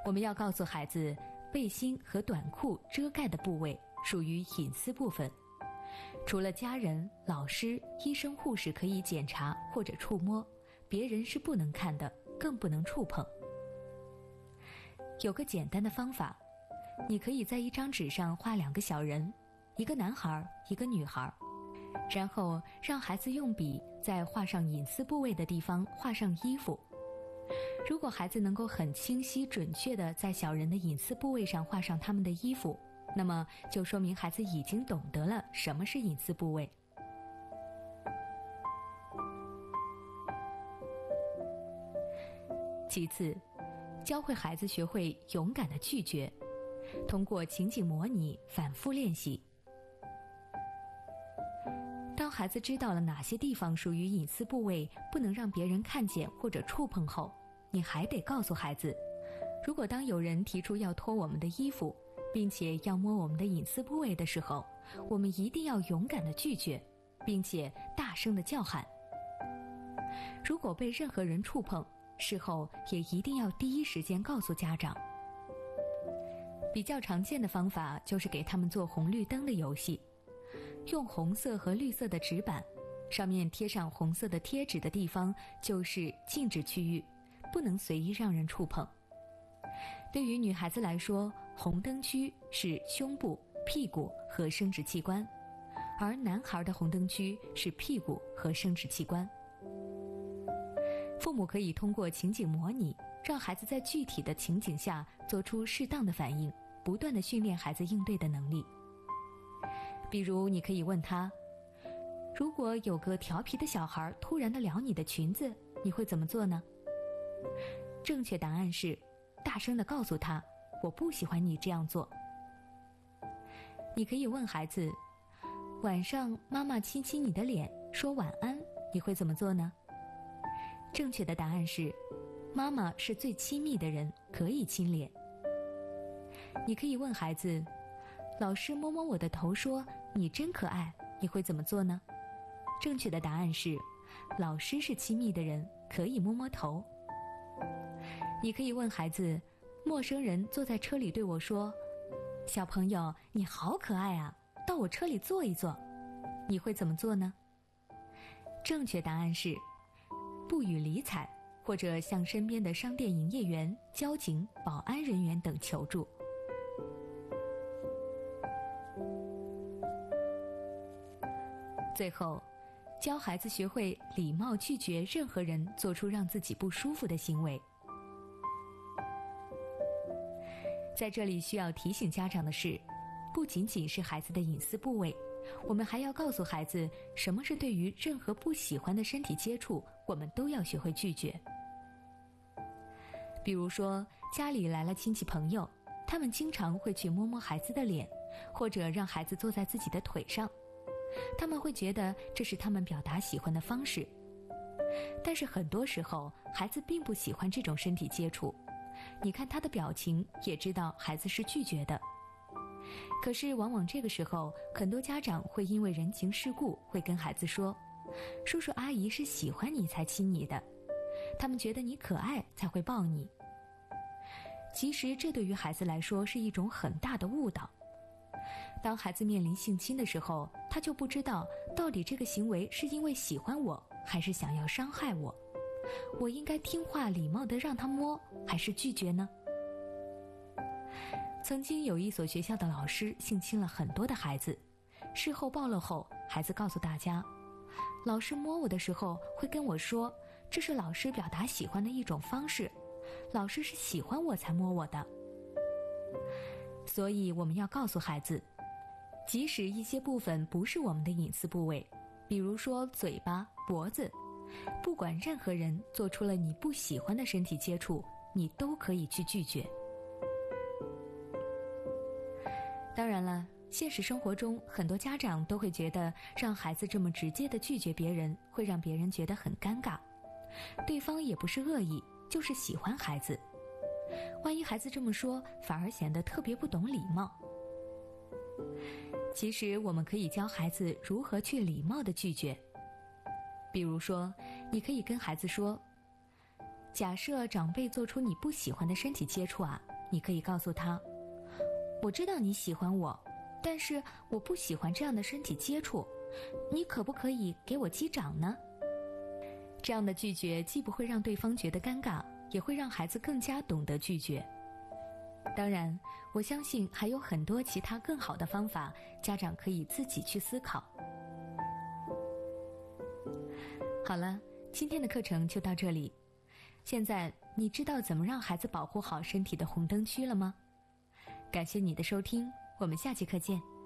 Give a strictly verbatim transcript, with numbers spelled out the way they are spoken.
我们要告诉孩子，背心和短裤遮盖的部位属于隐私部分，除了家人、老师、医生、护士可以检查或者触摸，别人是不能看的，更不能触碰。有个简单的方法，你可以在一张纸上画两个小人，一个男孩，一个女孩，然后让孩子用笔在画上隐私部位的地方画上衣服。如果孩子能够很清晰准确地在小人的隐私部位上画上他们的衣服，那么就说明孩子已经懂得了什么是隐私部位。其次，教会孩子学会勇敢地拒绝，通过情景模拟反复练习。当孩子知道了哪些地方属于隐私部位，不能让别人看见或者触碰后，你还得告诉孩子，如果当有人提出要脱我们的衣服，并且要摸我们的隐私部位的时候，我们一定要勇敢地拒绝，并且大声地叫喊。如果被任何人触碰，事后也一定要第一时间告诉家长。比较常见的方法就是给他们做红绿灯的游戏，用红色和绿色的纸板，上面贴上红色的贴纸的地方就是禁止区域，不能随意让人触碰。对于女孩子来说，红灯区是胸部、屁股和生殖器官，而男孩的红灯区是屁股和生殖器官。父母可以通过情景模拟，让孩子在具体的情景下做出适当的反应，不断地训练孩子应对的能力。比如你可以问他，如果有个调皮的小孩突然地撩你的裙子，你会怎么做呢？正确答案是大声地告诉他，我不喜欢你这样做。你可以问孩子，晚上妈妈亲亲你的脸说晚安，你会怎么做呢？正确的答案是，妈妈是最亲密的人，可以亲脸。你可以问孩子，老师摸摸我的头说你真可爱，你会怎么做呢？正确的答案是，老师是亲密的人，可以摸摸头。你可以问孩子，陌生人坐在车里对我说，小朋友你好可爱啊，到我车里坐一坐，你会怎么做呢？正确答案是不予理睬，或者向身边的商店营业员、交警、保安人员等求助。最后，教孩子学会礼貌拒绝任何人做出让自己不舒服的行为。在这里需要提醒家长的是，不仅仅是孩子的隐私部位，我们还要告诉孩子，什么是对于任何不喜欢的身体接触，我们都要学会拒绝。比如说，家里来了亲戚朋友，他们经常会去摸摸孩子的脸，或者让孩子坐在自己的腿上，他们会觉得这是他们表达喜欢的方式。但是很多时候，孩子并不喜欢这种身体接触，你看他的表情，也知道孩子是拒绝的。可是往往这个时候，很多家长会因为人情世故，会跟孩子说，叔叔阿姨是喜欢你才亲你的，他们觉得你可爱才会抱你。其实这对于孩子来说是一种很大的误导。当孩子面临性侵的时候，他就不知道到底这个行为是因为喜欢我，还是想要伤害我，我应该听话礼貌地让他摸，还是拒绝呢？曾经有一所学校的老师性侵了很多的孩子，事后暴露后，孩子告诉大家，老师摸我的时候会跟我说，这是老师表达喜欢的一种方式，老师是喜欢我才摸我的。所以我们要告诉孩子，即使一些部分不是我们的隐私部位，比如说嘴巴、脖子，不管任何人做出了你不喜欢的身体接触，你都可以去拒绝。当然了，现实生活中很多家长都会觉得让孩子这么直接地拒绝别人，会让别人觉得很尴尬，对方也不是恶意，就是喜欢孩子，万一孩子这么说，反而显得特别不懂礼貌。其实我们可以教孩子如何去礼貌地拒绝。比如说，你可以跟孩子说， 假设长辈做出你不喜欢的身体接触啊，你可以告诉他，我知道你喜欢我，但是我不喜欢这样的身体接触，你可不可以给我击掌呢？这样的拒绝既不会让对方觉得尴尬，也会让孩子更加懂得拒绝。当然，我相信还有很多其他更好的方法，家长可以自己去思考。好了，今天的课程就到这里。现在你知道怎么让孩子保护好身体的红灯区了吗？感谢你的收听，我们下期课见。